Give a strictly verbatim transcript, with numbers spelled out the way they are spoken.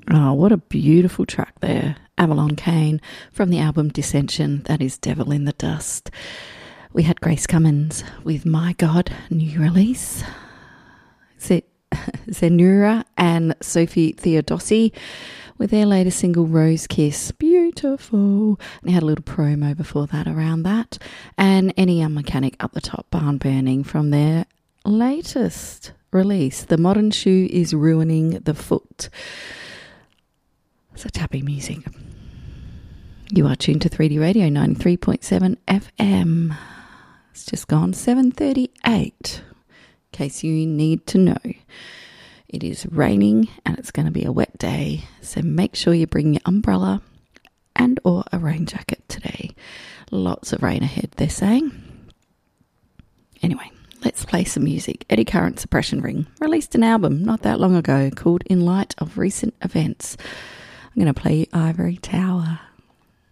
Oh, what a beautiful track there. Avalon Kane from the album Dissension, that is Devil in the Dust. We had Grace Cummins with My God, new release. Z- Zenura and Sophie Theodosi with their latest single Rose Kiss. Beautiful. And they had a little promo before that around that. And Any Young Mechanic up the top, Barn Burning, from their latest release. The Modern Shoe is Ruining the Foot. Such happy music. You are tuned to three D Radio ninety-three point seven F M. It's just gone seven thirty-eight. In case you need to know. It is raining and it's going to be a wet day. So make sure you bring your umbrella and or a rain jacket today. Lots of rain ahead, they're saying. Anyway, let's play some music. Eddie Current Suppression Ring released an album not that long ago called In Light of Recent Events. I'm going to play Ivory Tower.